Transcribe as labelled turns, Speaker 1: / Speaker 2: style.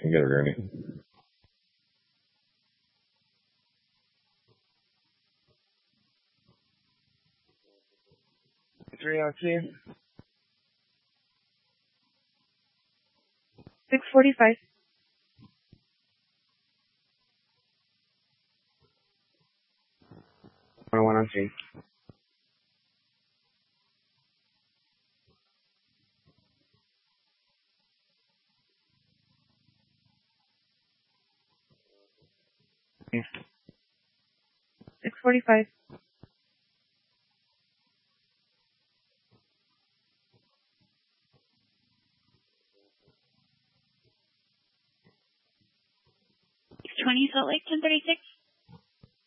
Speaker 1: can get it, Ernie.
Speaker 2: 302.
Speaker 3: 645.
Speaker 2: 103. Yeah.
Speaker 3: 645.
Speaker 4: 20 Salt Lake 1036.